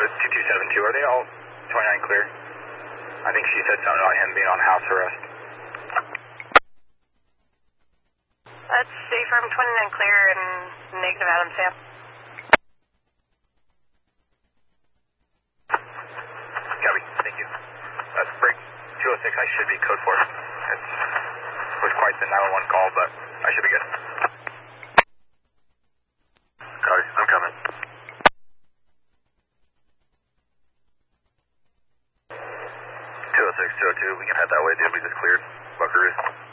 2272, are they all 29 clear? I think she said something about him being on house arrest. That's safe from 29 clear and negative Adam Sam. Copy, thank you. That's break 206, I should be code 4. It was quite the 911 call, but I should be good. Copy, I'm coming. 206, 202, we can head that way, dude. We just cleared Buckaroo.